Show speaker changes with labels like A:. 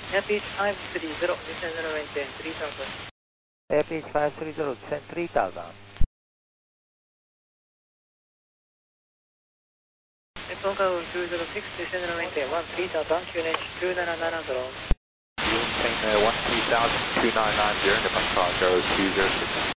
A: Airpeach 530, descend and maintain 3000.
B: Airpeach 530, descend 3000.
A: Nippon Cargo 206, descend and maintain 3000, QNH 2790.
C: Maintain 13000, 2990, Nippon Cargo 206.